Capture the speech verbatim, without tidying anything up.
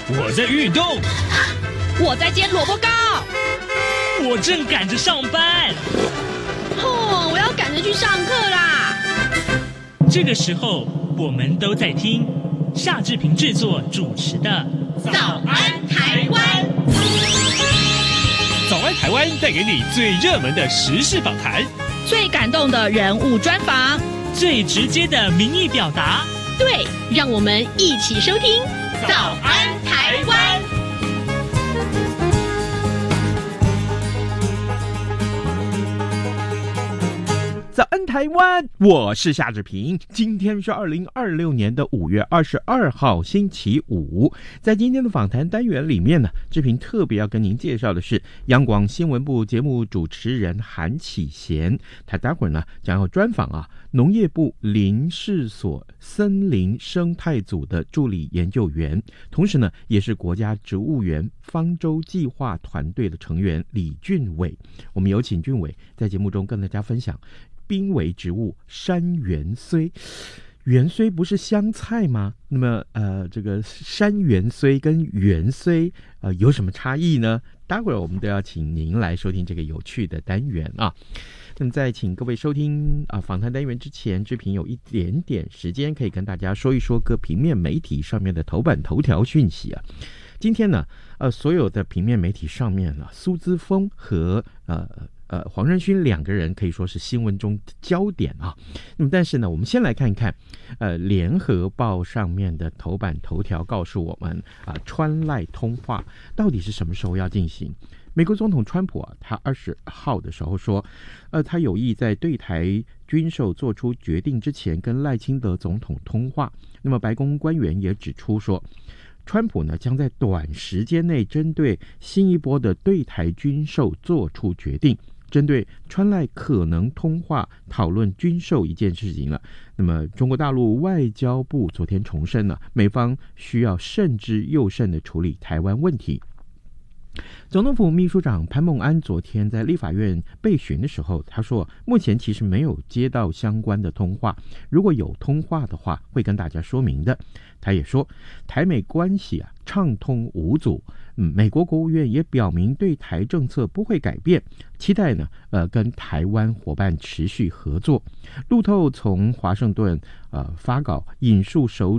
我在运动， 我在煎萝卜糕， 我正赶着上班。 哦，我要赶着去上课啦。 这个时候，我们都在听夏志平制作主持的《 早安台湾》。 早安台湾带给你最热门的时事访谈， 最感动的人物专访， 最直接的民意表达。 对，让我们一起收听《早安台湾》。 早安台湾，我是夏志平。今天是二零二六年的五月二十二号，星期五。在今天的访谈单元里面呢，志平特别要跟您介绍的是央广新闻部节目主持人韩启贤，他待会儿呢将要专访啊农业部林试所森林生态组的助理研究员，同时呢也是国家植物园方舟计划团队的成员李俊伟。我们有请俊伟在节目中跟大家分享濒危植物山芫荽。芫荽不是香菜吗？那么呃，这个山芫荽跟芫荽呃有什么差异呢？待会儿我们都要请您来收听这个有趣的单元啊。那么在请各位收听啊访谈单元之前，志平有一点点时间可以跟大家说一说各平面媒体上面的头版头条讯息啊。今天呢，呃，所有的平面媒体上面呢，苏姿丰和呃。呃，黄仁勋两个人可以说是新闻中的焦点啊。那么，但是呢，我们先来看一看，呃，《联合报》上面的头版头条告诉我们啊，川赖通话到底是什么时候要进行？美国总统川普啊，他二十号的时候说，呃，他有意在对台军售做出决定之前跟赖清德总统通话。那么，白宫官员也指出说，川普呢将在短时间内针对新一波的对台军售做出决定。针对川赖可能通话讨论军售一件事情了，那么中国大陆外交部昨天重申了，美方需要慎之又慎地处理台湾问题。总统府秘书长潘孟安昨天在立法院备询的时候，他说目前其实没有接到相关的通话，如果有通话的话会跟大家说明的。他也说台美关系啊畅通无阻，嗯，美国国务院也表明对台政策不会改变，期待呢呃跟台湾伙伴持续合作。路透从华盛顿呃发稿引述首